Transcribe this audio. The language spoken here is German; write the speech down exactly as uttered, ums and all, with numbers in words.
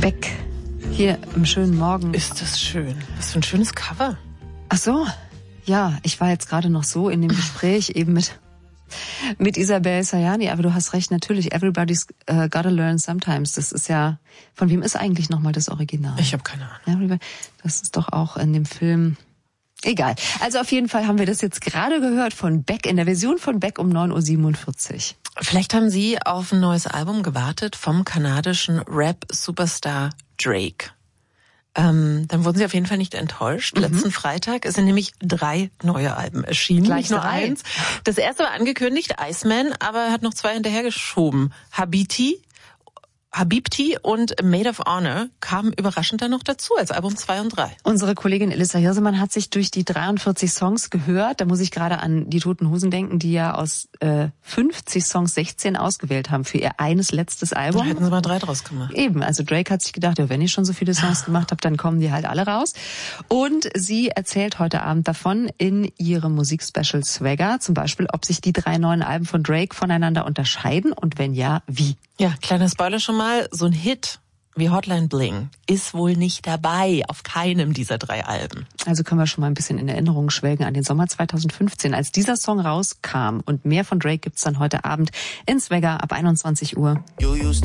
Beck, hier im schönen Morgen. Ist das schön. Was für ein schönes Cover. Ach so, ja, ich war jetzt gerade noch so in dem Gespräch eben mit mit Isabel Sayani, aber du hast recht, natürlich, Everybody's uh, Gotta Learn Sometimes, das ist ja, von wem ist eigentlich nochmal das Original? Ich habe keine Ahnung. Das ist doch auch in dem Film, egal. Also auf jeden Fall haben wir das jetzt gerade gehört von Beck, in der Version von Beck um neun Uhr siebenundvierzig. Vielleicht haben Sie auf ein neues Album gewartet vom kanadischen Rap-Superstar Drake. Ähm, dann wurden Sie auf jeden Fall nicht enttäuscht. Mhm. Letzten Freitag sind nämlich drei neue Alben erschienen. Gleich nicht nur drei. eins. Das erste war angekündigt, Iceman, aber er hat noch zwei hinterhergeschoben. Habiti, Habibti und Maid of Honor kamen überraschend dann noch dazu als Album zwei und drei. Unsere Kollegin Elissa Hirsemann hat sich durch die dreiundvierzig Songs gehört. Da muss ich gerade an die Toten Hosen denken, die ja aus äh, fünfzig Songs sechzehn ausgewählt haben für ihr eines letztes Album. Da hätten sie mal drei draus gemacht. Eben, also Drake hat sich gedacht, ja, wenn ich schon so viele Songs gemacht habe, dann kommen die halt alle raus. Und sie erzählt heute Abend davon in ihrem Musikspecial Swagger, zum Beispiel, ob sich die drei neuen Alben von Drake voneinander unterscheiden und wenn ja, wie. Ja, kleiner Spoiler schon mal, so ein Hit wie Hotline Bling ist wohl nicht dabei auf keinem dieser drei Alben. Also können wir schon mal ein bisschen in Erinnerung schwelgen an den Sommer zweitausendfünfzehn, als dieser Song rauskam. Und mehr von Drake gibt's dann heute Abend in Swagger ab einundzwanzig Uhr.